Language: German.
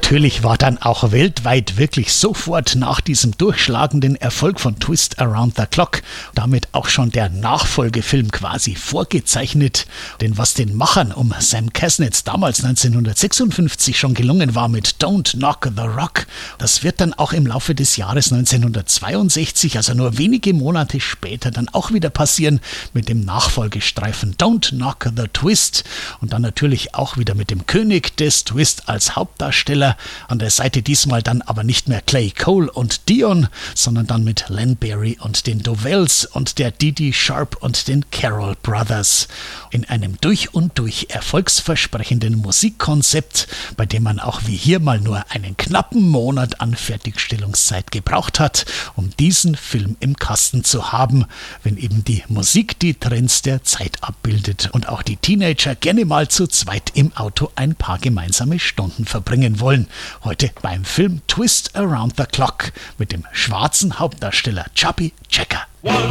natürlich war dann auch weltweit wirklich sofort nach diesem durchschlagenden Erfolg von Twist Around the Clock damit auch schon der Nachfolgefilm quasi vorgezeichnet. Denn was den Machern um Sam Kesnitz damals 1956 schon gelungen war mit Don't Knock the Rock, das wird dann auch im Laufe des Jahres 1962, also nur wenige Monate später, dann auch wieder passieren mit dem Nachfolgestreifen Don't Knock the Twist und dann natürlich auch wieder mit dem König des Twist als Hauptdarsteller, an der Seite diesmal dann aber nicht mehr Clay Cole und Dion, sondern dann mit Len Barry und den Dovells und der Didi Sharp und den Carroll Brothers. In einem durch und durch erfolgsversprechenden Musikkonzept, bei dem man auch wie hier mal nur einen knappen Monat an Fertigstellungszeit gebraucht hat, um diesen Film im Kasten zu haben, wenn eben die Musik die Trends der Zeit abbildet und auch die Teenager gerne mal zu zweit im Auto ein paar gemeinsame Stunden verbringen wollen. Heute beim Film Twist Around the Clock mit dem schwarzen Hauptdarsteller Chubby Checker.